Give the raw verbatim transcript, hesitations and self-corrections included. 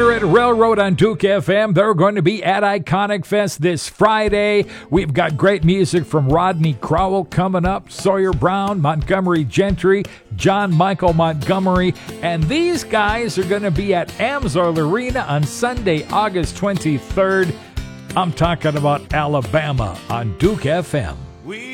Here at Railroad on Duke F M, they're going to be at Iconic Fest this Friday. We've got great music from Rodney Crowell coming up, Sawyer Brown, Montgomery Gentry, John Michael Montgomery, and these guys are going to be at Amsoil Arena on Sunday, August twenty-third. I'm talking about Alabama on Duke F M.